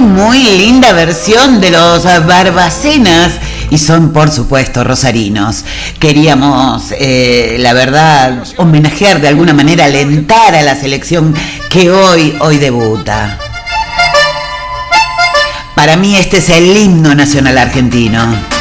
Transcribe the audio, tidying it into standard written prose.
muy linda versión de los Barbacenas y son por supuesto rosarinos. Queríamos, la verdad, homenajear de alguna manera, alentar a la selección que hoy debuta. Para mí este es el himno nacional argentino.